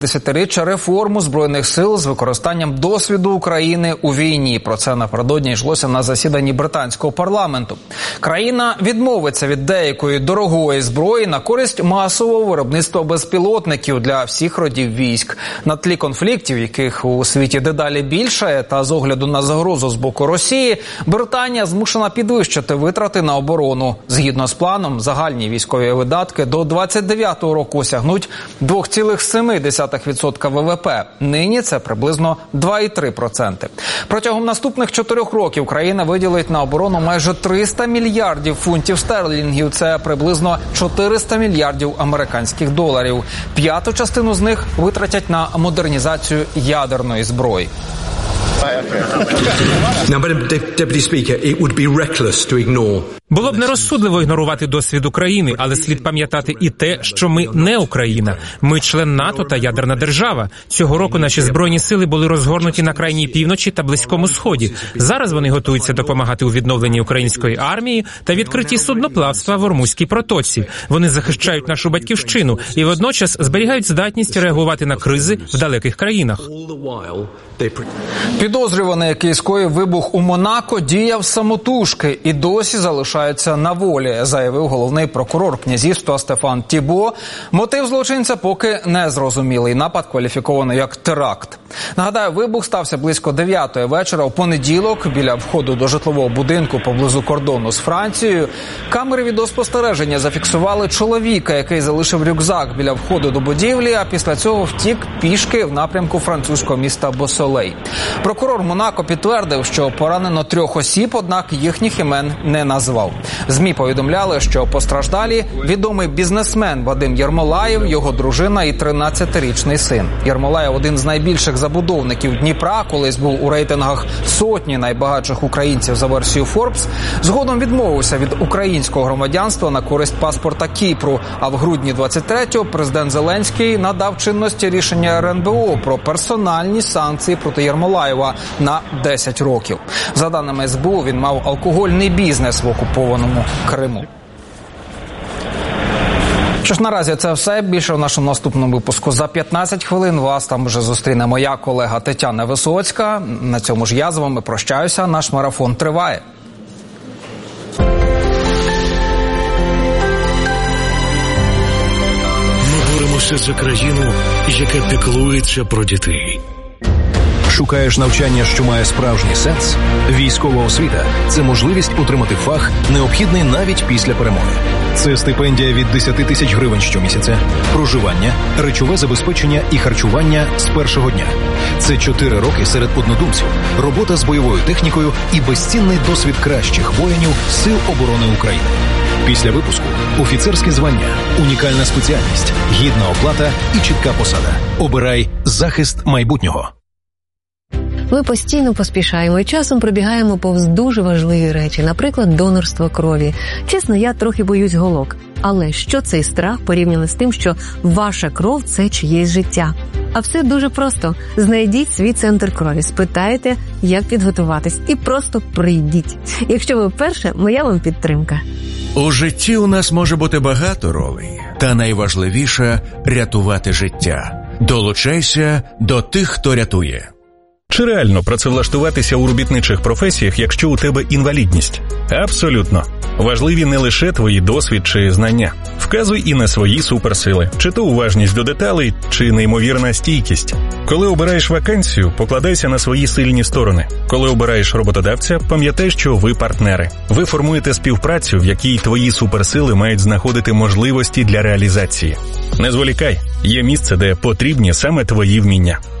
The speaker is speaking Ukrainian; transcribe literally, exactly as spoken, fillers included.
Десятиріччя реформу Збройних сил з використанням досвіду України у війні. Про це напередодні йшлося на засіданні британського парламенту. Країна відмовиться від деякої дорогої зброї на користь масового виробництва безпілотників для всіх родів військ. На тлі конфліктів, яких у світі дедалі більше, та з огляду на загрозу з боку Росії, Британія змушена підвищити витрати на оборону. Згідно з планом, загальні військові видатки до двадцять дев'ятого року осягнуть два цілих сім десятих відсотка ВВП. Нині це приблизно два цілих три десятих відсотка. Протягом наступних чотирьох років країна виділить на оборону майже триста мільярдів фунтів стерлінгів. Це приблизно чотириста мільярдів американських доларів. П'яту частину з них витратять на модернізацію ядерної зброї. Було б нерозсудливо ігнорувати досвід України, але слід пам'ятати і те, що ми не Україна. Ми член НАТО та ядерна держава. Цього року наші збройні сили були розгорнуті на крайній півночі та Близькому Сході. Зараз вони готуються допомагати у відновленні української армії та відкритті судноплавства в Ормузькій протоці. Вони захищають нашу батьківщину і водночас зберігають здатність реагувати на кризи в далеких країнах. Підозрюваний, який скоїв вибух у Монако, діяв самотужки і досі залишається на волі, заявив головний прокурор князівства Стефан Тібо. Мотив злочинця поки не зрозумілий. Напад кваліфіковано як теракт. Нагадаю, вибух стався близько дев'ятої вечора у понеділок біля входу до житлового будинку поблизу кордону з Францією. Камери відеоспостереження зафіксували чоловіка, який залишив рюкзак біля входу до будівлі, а після цього втік пішки в напрямку французького міста Босолей. Прокурор Монако підтвердив, що поранено трьох осіб, однак їхніх імен не назвав. ЗМІ повідомляли, що постраждалі відомий бізнесмен Вадим Єрмолаєв, його дружина і тринадцятирічний син. Єрмолаєв – один з найбільших забудовників Дніпра, колись був у рейтингах сотні найбагатших українців за версією Forbes. Згодом відмовився від українського громадянства на користь паспорта Кіпру, а в грудні двадцять третього президент Зеленський надав чинності рішення ер ен бе о про персональні санкції проти Єрмолаєва на десять років. За даними ес бе у, він мав алкогольний бізнес в окупованому Криму. Що ж, наразі це все. Більше в нашому наступному випуску за п'ятнадцять хвилин. Вас там вже зустріне моя колега Тетяна Висоцька. На цьому ж я з вами прощаюся. Наш марафон триває. Ми боремося за країну, яка піклується про дітей. Шукаєш навчання, що має справжній сенс? Військова освіта – це можливість отримати фах, необхідний навіть після перемоги. Це стипендія від десять тисяч гривень щомісяця, проживання, речове забезпечення і харчування з першого дня. Це чотири роки серед однодумців, робота з бойовою технікою і безцінний досвід кращих воїнів Сил оборони України. Після випуску – офіцерське звання, унікальна спеціальність, гідна оплата і чітка посада. Обирай захист майбутнього. Ми постійно поспішаємо і часом пробігаємо повз дуже важливі речі, наприклад, донорство крові. Чесно, я трохи боюсь голок. Але що цей страх порівняно з тим, що ваша кров – це чиєсь життя? А все дуже просто. Знайдіть свій центр крові, спитайте, як підготуватись, і просто прийдіть. Якщо ви вперше, моя вам підтримка. У житті у нас може бути багато ролей, та найважливіше – рятувати життя. Долучайся до тих, хто рятує. Чи реально працевлаштуватися у робітничих професіях, якщо у тебе інвалідність? Абсолютно. Важливі не лише твої досвід чи знання. Вказуй і на свої суперсили. Чи то уважність до деталей, чи неймовірна стійкість. Коли обираєш вакансію, покладайся на свої сильні сторони. Коли обираєш роботодавця, пам'ятай, що ви партнери. Ви формуєте співпрацю, в якій твої суперсили мають знаходити можливості для реалізації. Не зволікай. Є місце, де потрібні саме твої вміння.